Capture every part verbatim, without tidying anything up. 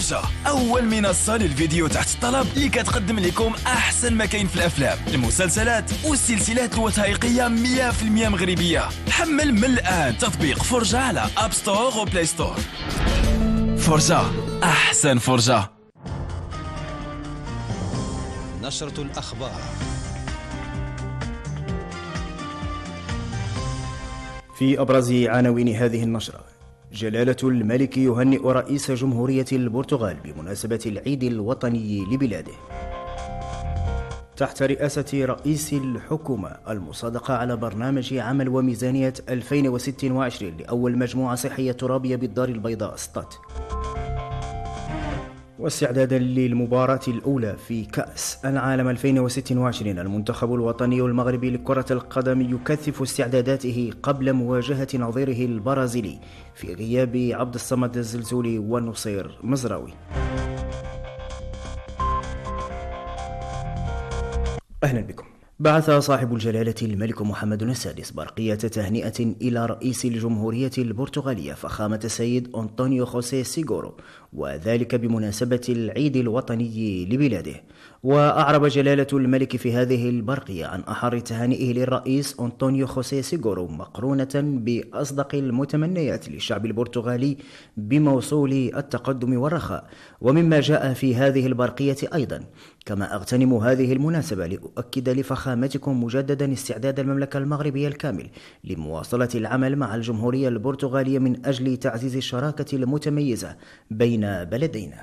فرجة، أول منصة للفيديو تحت الطلب اللي كتقدم لكم أحسن ما كاين في الأفلام، المسلسلات والسلسلات الوثائقية مية بالمية مغربية. حمل من الآن تطبيق فرجة على أب ستور وبلاي ستور. فرجة، أحسن فرجة. نشرة الأخبار. في أبرز عناوين هذه النشرة: جلالة الملك يهنئ رئيس جمهورية البرتغال بمناسبة العيد الوطني لبلاده. تحت رئاسة رئيس الحكومة المصادقة على برنامج عمل وميزانية ألفين وستة وعشرين لأول مجموعة صحية ترابية بالدار البيضاء سطات. واستعدادا للمباراة الأولى في كأس العالم ألفين وستة وعشرين، المنتخب الوطني المغربي لكرة القدم يكثف استعداداته قبل مواجهة نظيره البرازيلي في غياب عبد الصمد الزلزولي والنصير مزراوي. أهلا بكم. بعث صاحب الجلالة الملك محمد السادس برقية تهنئة إلى رئيس الجمهورية البرتغالية فخامة السيد أنطونيو خوسيه سيغورو، وذلك بمناسبة العيد الوطني لبلاده. وأعرب جلالة الملك في هذه البرقية عن أحر تهانئه للرئيس أنطونيو خوسيه سيغورو، مقرونة بأصدق المتمنيات للشعب البرتغالي بموصول التقدم والرخاء. ومما جاء في هذه البرقية أيضا: كما أغتنم هذه المناسبة لأؤكد لفخامتكم مجددا استعداد المملكة المغربية الكامل لمواصلة العمل مع الجمهورية البرتغالية من أجل تعزيز الشراكة المتميزة بين بلدينا.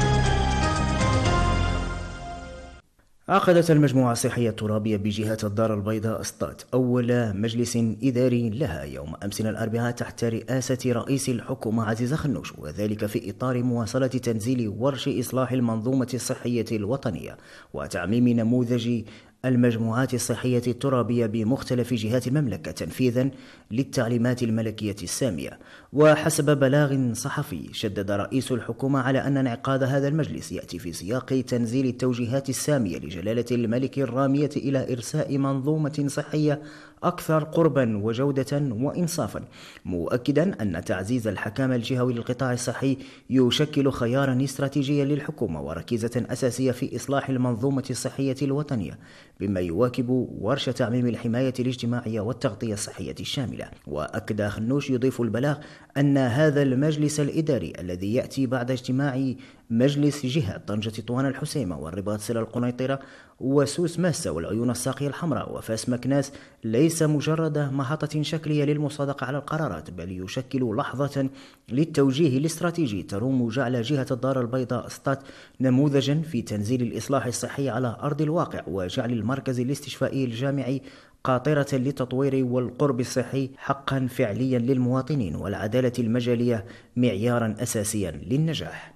عقدت المجموعة الصحية الترابية بجهة الدار البيضاء سطات أول مجلس إداري لها يوم أمس الأربعاء تحت رئاسة رئيس الحكومة عزيز خنوش، وذلك في إطار مواصلة تنزيل ورش إصلاح المنظومة الصحية الوطنية وتعميم نموذج المجموعات الصحية الترابية بمختلف جهات المملكة تنفيذا للتعليمات الملكية السامية. وحسب بلاغ صحفي، شدد رئيس الحكومة على أن انعقاد هذا المجلس يأتي في سياق تنزيل التوجيهات السامية لجلالة الملك الرامية إلى إرساء منظومة صحية أكثر قربا وجودة وإنصافا، مؤكدا أن تعزيز الحكام الجهوي للقطاع الصحي يشكل خيارا استراتيجيا للحكومة وركيزة أساسية في إصلاح المنظومة الصحية الوطنية، بما يواكب ورش تعميم الحماية الاجتماعية والتغطية الصحية الشاملة. وأكد خنوش يضيف البلاغ أن هذا المجلس الإداري الذي يأتي بعد اجتماع مجلس جهة طنجة طوان الحسيمة والرباط سلا القنيطرة وسوس ماسة والعيون الساقية الحمراء وفاس مكناس ليس مجرد محطة شكلية للمصادقة على القرارات، بل يشكل لحظة للتوجيه الاستراتيجي تروم جعل جهة الدار البيضاء سطات نموذجا في تنزيل الإصلاح الصحي على أرض الواقع، وجعل المركز الاستشفائي الجامعي قاطرة للتطوير والقرب الصحي حقا فعليا للمواطنين، والعدالة المجالية معيارا أساسيا للنجاح.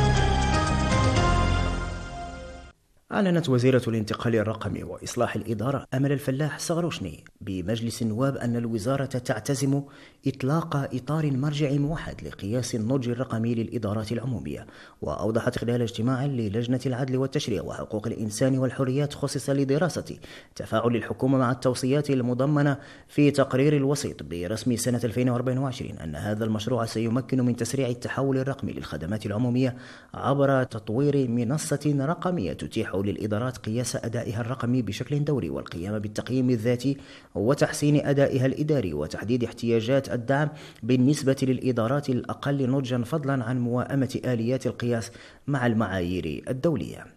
أعلنت وزيرة الانتقال الرقمي وإصلاح الإدارة أمل الفلاح صغروشني بمجلس النواب أن الوزارة تعتزم إطلاق إطار مرجعي موحد لقياس النضج الرقمي للإدارات العمومية. وأوضحت خلال اجتماع للجنة العدل والتشريع وحقوق الإنسان والحريات خصص لدراسة تفاعل الحكومة مع التوصيات المضمنة في تقرير الوسيط برسم سنة ألفين وأربعة وعشرين أن هذا المشروع سيمكن من تسريع التحول الرقمي للخدمات العمومية عبر تطوير منصة رقمية تتيح للإدارات قياس أدائها الرقمي بشكل دوري والقيام بالتقييم الذاتي وتحسين أدائها الإداري وتحديد احتياجات الدعم بالنسبة للإدارات الأقل نضجا فضلا عن موائمة آليات القياس مع المعايير الدولية.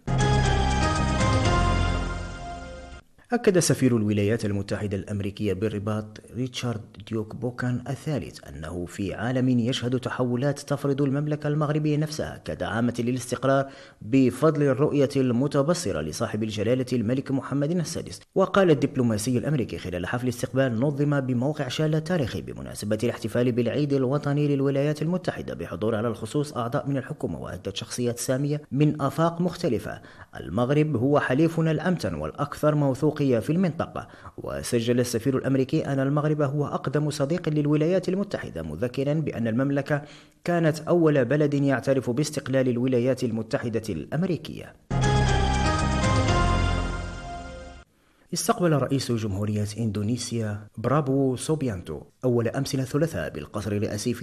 أكد سفير الولايات المتحدة الأمريكية بالرباط ريتشارد ديوك بوكان الثالث أنه في عالم يشهد تحولات تفرض المملكة المغربية نفسها كدعامة للاستقرار بفضل الرؤية المتبصرة لصاحب الجلالة الملك محمد السادس. وقال الدبلوماسي الأمريكي خلال حفل استقبال نظم بموقع شالة تاريخي بمناسبة الاحتفال بالعيد الوطني للولايات المتحدة بحضور على الخصوص أعضاء من الحكومة وعدة شخصيات سامية من آفاق مختلفة: المغرب هو حليفنا الأمتن والأكثر موثوق في المنطقة. وسجل السفير الأمريكي أن المغرب هو أقدم صديق للولايات المتحدة، مذكرا بأن المملكة كانت أول بلد يعترف باستقلال الولايات المتحدة الأمريكية. استقبل رئيس جمهورية إندونيسيا برابو سوبيانتو أول أمس الثلاثاء بالقصر الرئاسي